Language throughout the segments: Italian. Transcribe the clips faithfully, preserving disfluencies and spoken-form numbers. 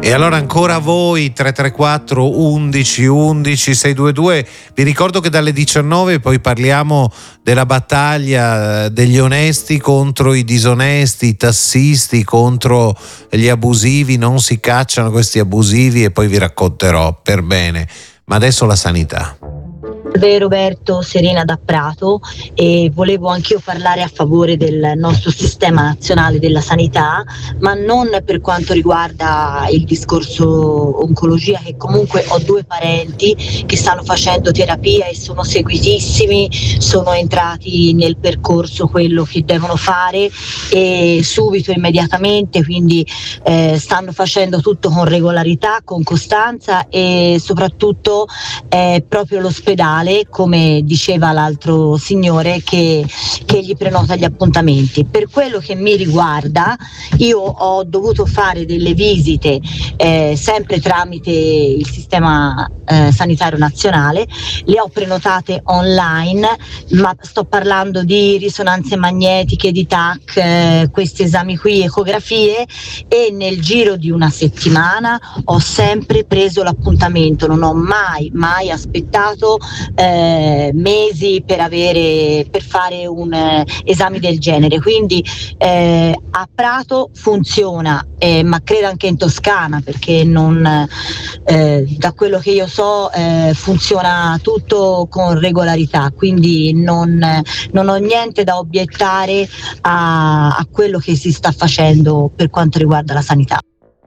E allora ancora voi tre tre quattro undici undici seicentoventidue. Vi ricordo che dalle diciannove poi parliamo della battaglia degli onesti contro i disonesti, i tassisti contro gli abusivi. Non si cacciano questi abusivi e poi vi racconterò per bene. Ma adesso la sanità. Salve Roberto, Serena da Prato, e volevo anch'io parlare a favore del nostro sistema nazionale della sanità, ma non per quanto riguarda il discorso oncologia, che comunque ho due parenti che stanno facendo terapia e sono seguitissimi, sono entrati nel percorso quello che devono fare e subito, immediatamente, quindi eh, stanno facendo tutto con regolarità, con costanza, e soprattutto eh, proprio l'ospedale, come diceva l'altro signore, che, che gli prenota gli appuntamenti. Per quello che mi riguarda, io ho dovuto fare delle visite eh, sempre tramite il sistema eh, sanitario nazionale, le ho prenotate online, ma sto parlando di risonanze magnetiche, di T A C, eh, questi esami qui, ecografie, e nel giro di una settimana ho sempre preso l'appuntamento, non ho mai mai aspettato Eh, mesi per avere per fare un eh, esame del genere. Quindi eh, a Prato funziona, eh, ma credo anche in Toscana, perché non eh, da quello che io so eh, funziona tutto con regolarità, quindi non, non ho niente da obiettare a, a quello che si sta facendo per quanto riguarda la sanità.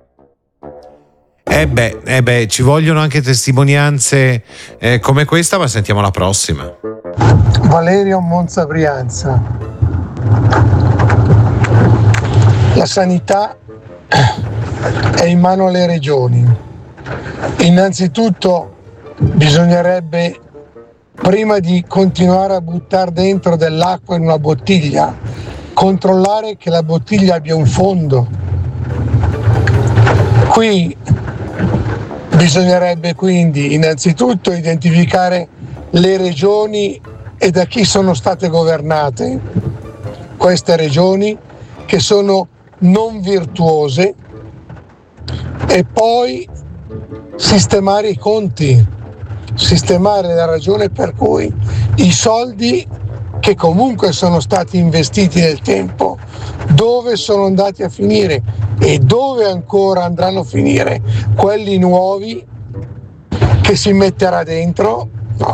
Eh beh, eh beh, ci vogliono anche testimonianze eh, come questa, ma sentiamo la prossima. Valerio, Monza, Brianza. La sanità è in mano alle regioni. Innanzitutto bisognerebbe, prima di continuare a buttare dentro dell'acqua in una bottiglia, controllare che la bottiglia abbia un fondo. Qui bisognerebbe quindi innanzitutto identificare le regioni e da chi sono state governate queste regioni, che sono non virtuose, e poi sistemare i conti, sistemare la ragione per cui i soldi che comunque sono stati investiti nel tempo, dove sono andati a finire e dove ancora andranno a finire quelli nuovi che si metterà dentro. No.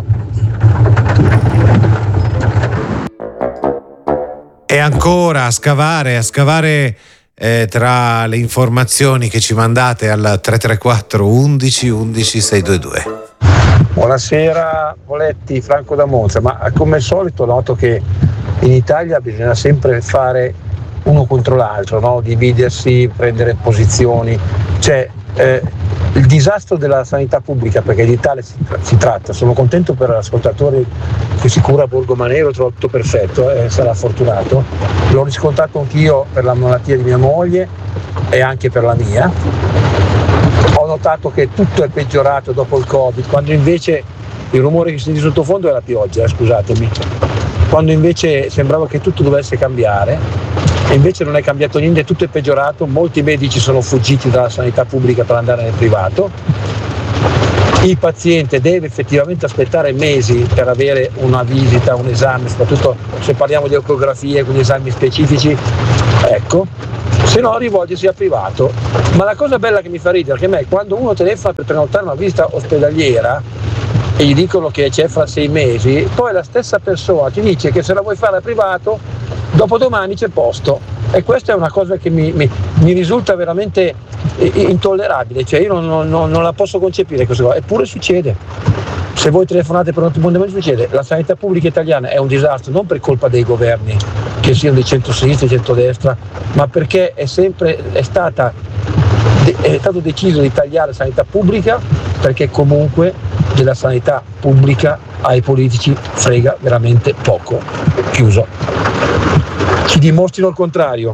E ancora a scavare, a scavare eh, tra le informazioni che ci mandate al tre tre quattro undici undici seicentoventidue. Buonasera Poletti, Franco da Monza. Ma come al solito noto che in Italia bisogna sempre fare uno contro l'altro, no? Dividersi, prendere posizioni. Cioè, eh, il disastro della sanità pubblica, perché di tale si, tra- si tratta. Sono contento per l'ascoltatore che si cura a Borgomanero, trovo tutto perfetto, eh, sarà fortunato. L'ho riscontrato anch'io per la malattia di mia moglie e anche per la mia. Ho notato che tutto è peggiorato dopo il Covid, quando invece il rumore che si sente sottofondo è la pioggia, eh, scusatemi. Quando invece sembrava che tutto dovesse cambiare, e invece non è cambiato niente, tutto è peggiorato. Molti medici sono fuggiti dalla sanità pubblica per andare nel privato. Il paziente deve effettivamente aspettare mesi per avere una visita, un esame, soprattutto se parliamo di ecografie, quindi esami specifici, ecco, se no rivolgersi al privato. Ma la cosa bella che mi fa ridere, che a me, quando uno telefona per prenotare una visita ospedaliera e gli dicono che c'è fra sei mesi, poi la stessa persona ti dice che se la vuoi fare al privato, dopodomani c'è posto. E questa è una cosa che mi, mi, mi risulta veramente intollerabile, cioè io non, non, non la posso concepire questa cosa, eppure succede. Se voi telefonate per un appuntamento succede. La sanità pubblica italiana è un disastro, non per colpa dei governi, che siano di centrosinistra e centrodestra, ma perché è sempre è stata è stato deciso di tagliare la sanità pubblica, perché comunque della sanità pubblica ai politici frega veramente poco. Chiuso. Ci dimostrino il contrario.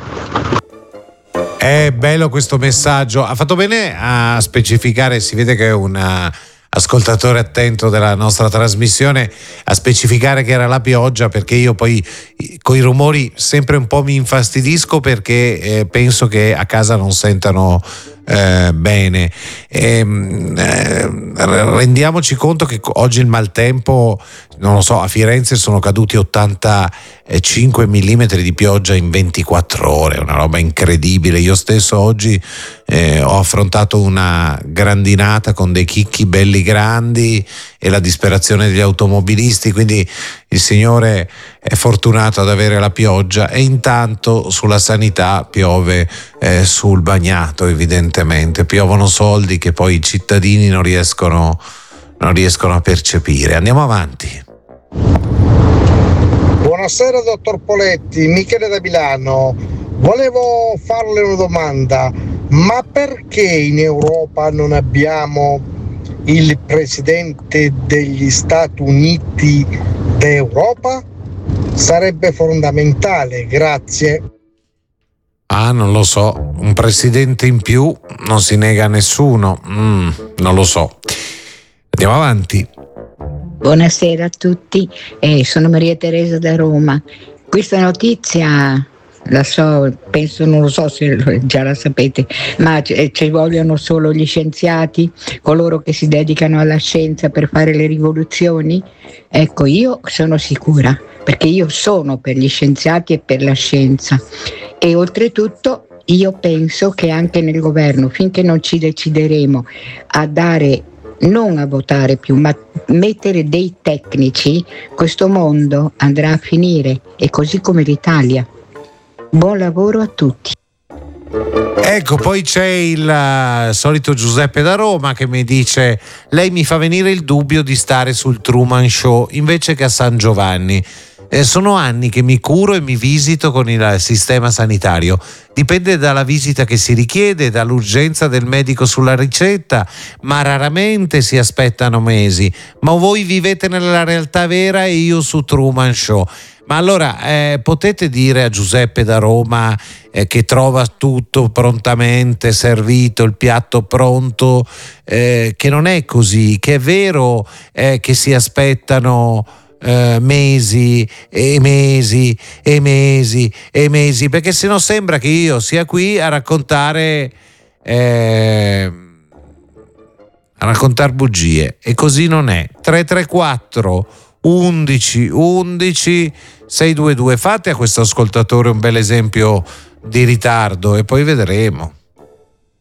È bello questo messaggio, ha fatto bene a specificare, si vede che è un ascoltatore attento della nostra trasmissione, a specificare che era la pioggia, perché io poi con i rumori sempre un po' mi infastidisco, perché eh, penso che a casa non sentano eh, bene. E, eh, rendiamoci conto che oggi il maltempo, non lo so, a Firenze sono caduti ottantacinque millimetri di pioggia in ventiquattro ore, una roba incredibile. Io stesso oggi eh, ho affrontato una grandinata con dei chicchi belli grandi e la disperazione degli automobilisti, quindi il Signore è fortunato ad avere la pioggia, e intanto sulla sanità piove eh, sul bagnato, evidentemente piovono soldi che poi i cittadini non riescono, non riescono a percepire. Andiamo avanti. Buonasera dottor Poletti, Michele da Milano. Volevo farle una domanda, ma perché in Europa non abbiamo il presidente degli Stati Uniti d'Europa? Sarebbe fondamentale, grazie. Ah, non lo so, un presidente in più non si nega a nessuno, mm, non lo so. Andiamo avanti. Buonasera a tutti, eh, sono Maria Teresa da Roma. Questa notizia la so, penso, non lo so se già la sapete, ma ci, ci vogliono solo gli scienziati, coloro che si dedicano alla scienza per fare le rivoluzioni? Ecco, io sono sicura, perché io sono per gli scienziati e per la scienza, e oltretutto io penso che anche nel governo, finché non ci decideremo a dare, non a votare più, ma mettere dei tecnici, questo mondo andrà a finire, e così come l'Italia. Buon lavoro a tutti. Ecco, poi c'è il uh, solito Giuseppe da Roma che mi dice: lei mi fa venire il dubbio di stare sul Truman Show invece che a San Giovanni. Eh, sono anni che mi curo e mi visito con il sistema sanitario. Dipende dalla visita che si richiede, dall'urgenza del medico sulla ricetta, ma raramente si aspettano mesi. Ma voi vivete nella realtà vera e io su Truman Show. Ma allora eh, potete dire a Giuseppe da Roma eh, che trova tutto prontamente servito, il piatto pronto, eh, che non è così, che è vero eh, che si aspettano eh, mesi e mesi e mesi e mesi, perché se no sembra che io sia qui a raccontare eh, a raccontare bugie, e così non è. Tre tre quattro undici undici sei due due. Fate a questo ascoltatore un bel esempio di ritardo e poi vedremo.